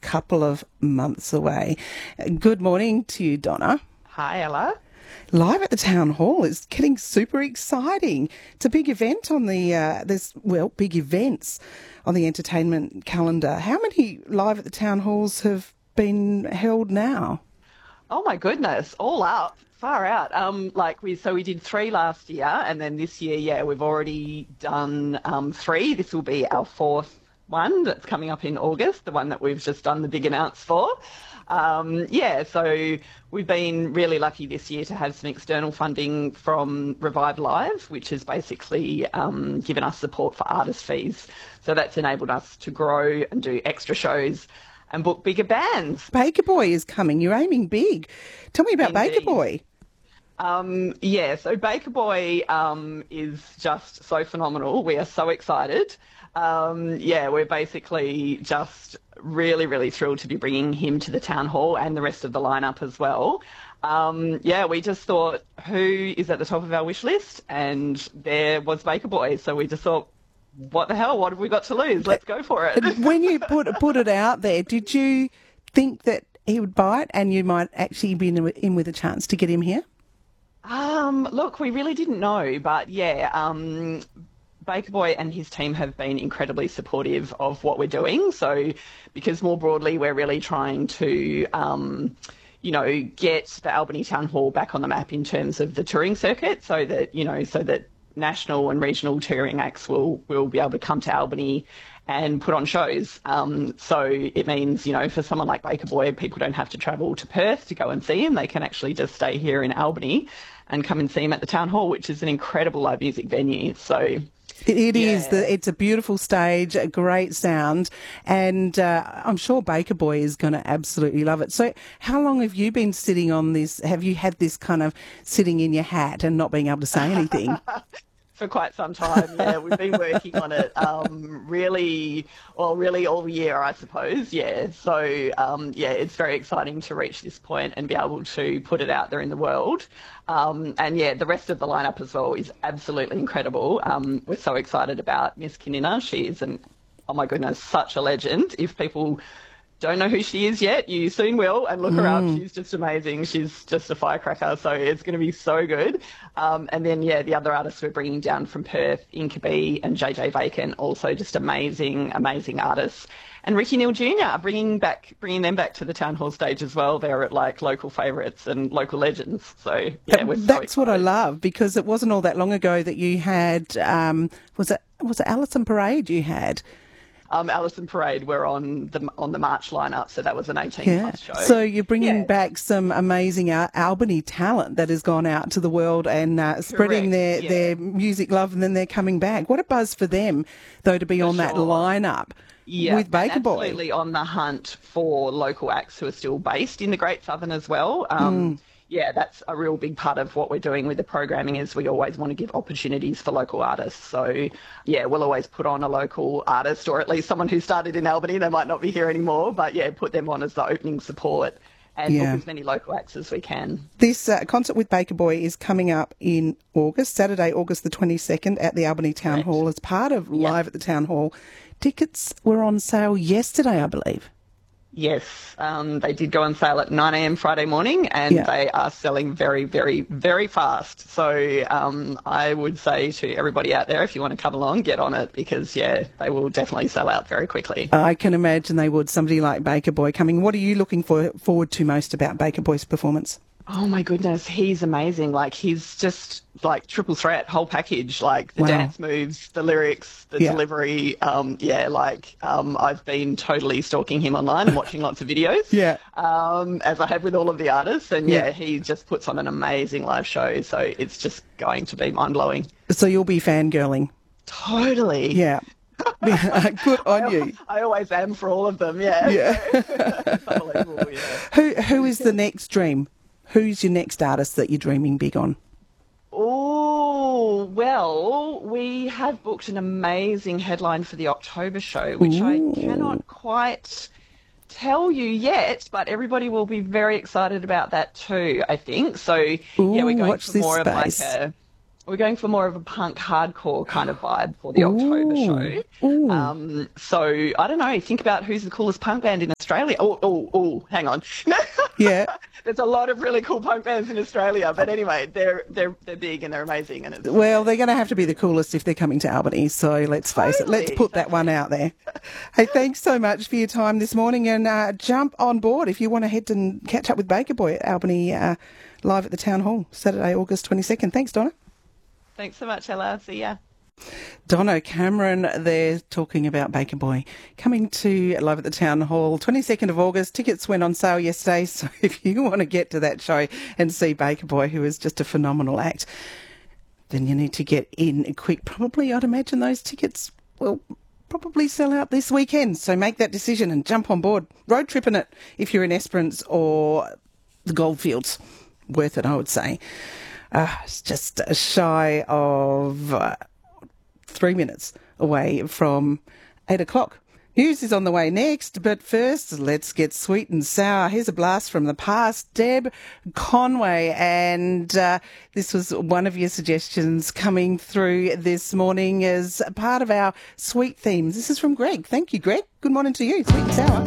couple of months away. Good morning to you, Donna. Hi, Ella. Live at the Town Hall. It's getting super exciting. It's a big event on the, big events on the entertainment calendar. How many Live at the Town Halls have been held now? Oh my goodness, all up, far out. We did 3 last year, and then this year, we've already done 3. This will be our 4th one that's coming up in August, the one that we've just done the big announce for. So we've been really lucky this year to have some external funding from Revive Live, which has basically given us support for artist fees. So that's enabled us to grow and do extra shows and book bigger bands. Baker Boy is coming. You're aiming big. Tell me about Indeed. Baker Boy. So Baker Boy is just so phenomenal. We are so excited. We're basically just really, really thrilled to be bringing him to the Town Hall and the rest of the lineup as well. We just thought, who is at the top of our wish list? And there was Baker Boy. So we just thought, what the hell? What have we got to lose? Let's go for it. When you put it out there, did you think that he would bite and you might actually be in with a chance to get him here? Look, we really didn't know, but Baker Boy and his team have been incredibly supportive of what we're doing. So because more broadly, we're really trying to, get the Albany Town Hall back on the map in terms of the touring circuit so that national and regional touring acts will be able to come to Albany and put on shows. So it means, for someone like Baker Boy, people don't have to travel to Perth to go and see him. They can actually just stay here in Albany and come and see him at the Town Hall, which is an incredible live music venue. So it is. It's a beautiful stage, a great sound, and I'm sure Baker Boy is going to absolutely love it. So how long have you been sitting on this? Have you had this kind of sitting in your hat and not being able to say anything? For quite some time, yeah. We've been working on it really all year, I suppose, yeah. So, it's very exciting to reach this point and be able to put it out there in the world. The rest of the lineup as well is absolutely incredible. We're so excited about Miss Kinina. She is oh my goodness, such a legend. If people don't know who she is yet, you soon will, and look her up. She's just amazing. She's just a firecracker, so it's going to be so good. The other artists we're bringing down from Perth, Inkaby and JJ Bacon, also just amazing, amazing artists. And Ricky Neal Jr., bringing them back to the Town Hall stage as well. They're at local favourites and local legends. So that's what I love, because it wasn't all that long ago that you had was it Alison Parade you had? Alison Parade were on the March lineup, so that was an 18-plus show. So you're bringing back some amazing Albany talent that has gone out to the world and spreading their music love, and then they're coming back. What a buzz for them, though, to be on that lineup with Baker Boy. Absolutely on the hunt for local acts who are still based in the Great Southern as well. That's a real big part of what we're doing with the programming, is we always want to give opportunities for local artists. So, we'll always put on a local artist, or at least someone who started in Albany. They might not be here anymore, but, put them on as the opening support and book as many local acts as we can. This concert with Baker Boy is coming up in August, Saturday, August the 22nd at the Albany Town Hall as part of Live at the Town Hall. Tickets were on sale yesterday, I believe. Yes, they did go on sale at 9 a.m. Friday morning, and they are selling very, very, very fast. So I would say to everybody out there, if you want to come along, get on it, because, they will definitely sell out very quickly. I can imagine they would. Somebody like Baker Boy coming. What are you looking forward to most about Baker Boy's performance? Oh, my goodness, he's amazing. He's just, triple threat, whole package, the dance moves, the lyrics, the delivery. I've been totally stalking him online and watching lots of videos, as I have with all of the artists. And, he just puts on an amazing live show. So it's just going to be mind-blowing. So you'll be fangirling? Totally. Yeah. Good on you. I always am for all of them, It's unbelievable, Who is the next dream? Who's your next artist that you're dreaming big on? Oh, well, we have booked an amazing headline for the October show, which I cannot quite tell you yet, but everybody will be very excited about that too, I think. So, we're going for more of We're going for more of a punk hardcore kind of vibe for the October show. Ooh. So I don't know. Think about who's the coolest punk band in Australia. Oh, hang on. Yeah. There's a lot of really cool punk bands in Australia, but anyway, they're big and they're amazing. And it's, Well, they're going to have to be the coolest if they're coming to Albany. So let's face it. Let's put that one out there. Hey, thanks so much for your time this morning, and jump on board if you want to head and catch up with Baker Boy at Albany live at the Town Hall, Saturday, August 22nd. Thanks, Donna. Thanks so much, Ella. See ya. Donna Cameron there talking about Baker Boy coming to live at the Town Hall 22nd of August. Tickets went on sale yesterday, so if you want to get to that show and see Baker Boy, who is just a phenomenal act, then you need to get in quick. Probably, I'd imagine those tickets will probably sell out this weekend, so make that decision and jump on board. Road tripping it if you're in Esperance or the Goldfields. Worth it, I would say. It's just shy of 3 minutes away from 8 o'clock. News is on the way next, but first, let's get sweet and sour. Here's a blast from the past. Deb Conway, and this was one of your suggestions coming through this morning as part of our sweet themes. This is from Greg. Thank you, Greg. Good morning to you. Sweet and sour.